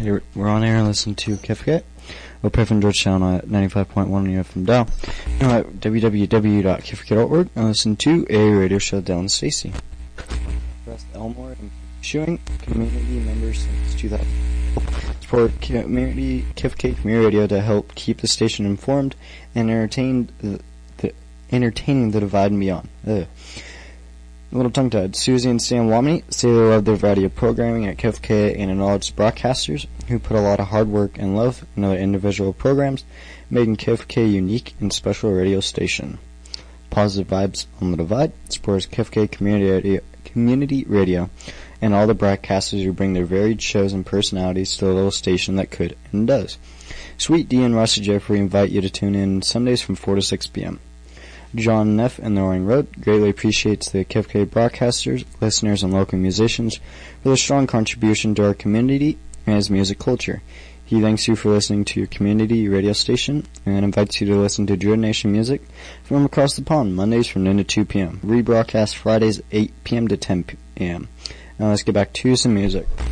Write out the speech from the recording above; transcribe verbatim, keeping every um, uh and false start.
Hey, we're on air and listen to K F K. We're from Georgetown at ninety-five point one on your F M dial. You know, at w w w dot k f k dot org and listen to a radio show with Dell and Stacy. West Elmore and Shoeing community members since two thousand. Support community K F K community radio to help keep the station informed and entertained the, the entertaining the divide and beyond. Ugh. A little tongue-tied. Susie and Sam Wamney say they love their variety of programming at K F K and acknowledge broadcasters who put a lot of hard work and love in their individual programs, making K F K a unique and special radio station. Positive vibes on the divide supports K F K community radio, community radio and all the broadcasters who bring their varied shows and personalities to the little station that could and does. Sweet D and Rusty Jeffrey invite you to tune in Sundays from four to six p.m. John Neff and the Roaring Road greatly appreciates the K F K broadcasters, listeners, and local musicians for their strong contribution to our community and its music culture. He thanks you for listening to your community radio station and invites you to listen to Druid Nation music from across the pond Mondays from noon to two p.m. Rebroadcast Fridays eight p.m. to ten p.m. Now let's get back to some music.